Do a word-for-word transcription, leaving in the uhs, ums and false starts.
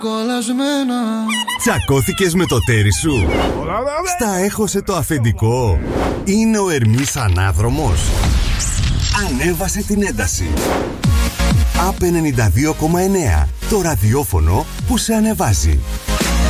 κολλασμένα. Τσακώθηκες με το τέρι σου? Στα έχωσε το αφεντικό? Είναι ο Ερμής ανάδρομος? Ανέβασε την ένταση. Απ' ενενήντα δύο κόμμα εννέα, το ραδιόφωνο που σε ανεβάζει.